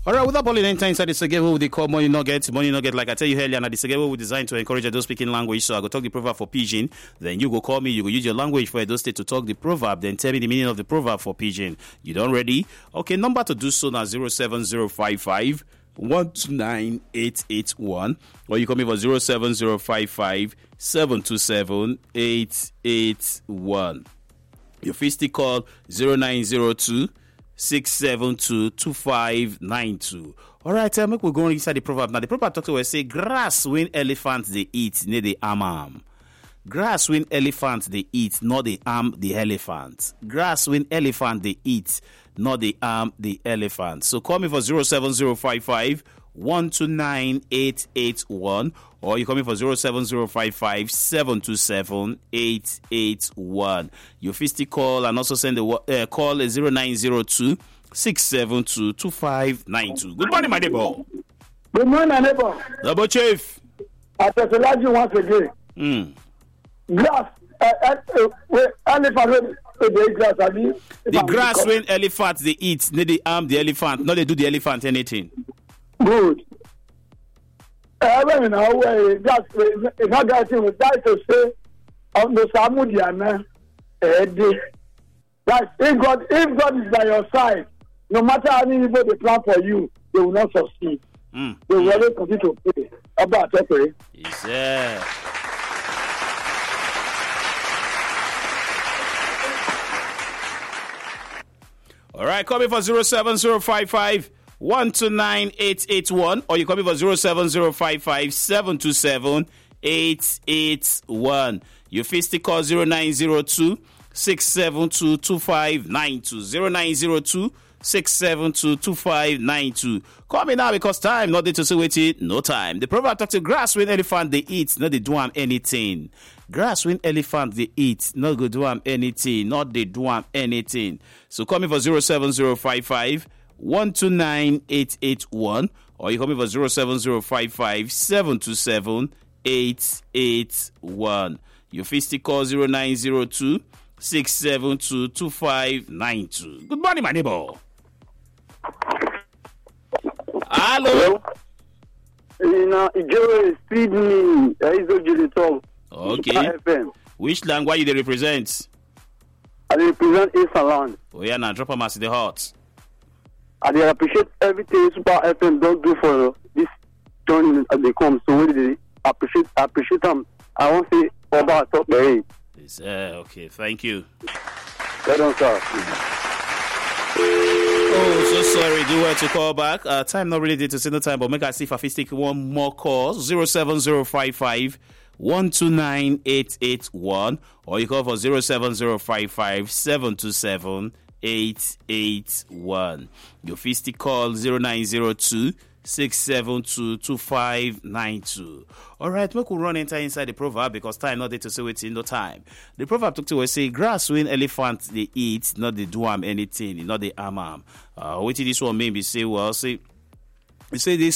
All right, without balling any time inside the segment, we they call money nugget. Money nugget, like I tell you earlier, now the segment we designed to encourage those speaking language. So I go talk the proverb for Pidgin. Then you go call me. You go use your language for Edo State to talk the proverb. Then tell me the meaning of the proverb for Pidgin. You done ready? Okay, number to do so now 07055 129881, or you call me for 07055 727 881. Your fisty call 0902 672 2592. All right, make we go inside the proverb. Now, the proverb talk to us say, grass when elephants they eat, near the arm. Grass when elephants they eat, not the arm the elephant. Grass when elephant they eat, not the arm the elephant. So call me for 07055 129881, or you call me for 07055 727 881. Your fisty call and also send the call 0902 672 2592. Good morning, my neighbor. Good morning, my neighbor. Double chief. I tell you once again. Grass, elephant, the grass when elephants they eat, they arm the elephant, not they do the elephant anything. Good. Even now, just if I got him, that to say, on the Samudiana, like if God is by your side, no matter how many people they plan for you, they will not succeed. They will always continue to pray about it. Yes, all right, call me for 07055 129881, or you call me for 07055 727 881. Your fisty call 0902 672 2592. 0902 672 2592. Call me now because time not there to say wait, no time. The proverb talk to grass when elephant they eat, not they do anything. Grass when elephant they eat, not go do anything, not they do anything. So call me for 07055 129881, or you call me for 07055 727 881. Your fisty call 0902 672 2592. Good morning, my neighbor. Hello. Okay. Which language do they represent? I represent Eastern Land. Oh yeah, now drop a mass in the heart. I appreciate everything Super FM don't do for this tournament as they come. So when they appreciate them, I want to say about top the okay, thank you. Well done, sir. Oh, so sorry. Do want to call back? Time not really did to say no time, but make us see if I take one more call. 07055 129881, or you call for 07055 727 881. Your fisty call 0902 672 2592. All right, we could run inside the proverb because time not there to say wait in no time. The proverb talk to us say grass when elephants they eat, not they do anything, not they arm. What did this one maybe say? Well, say this.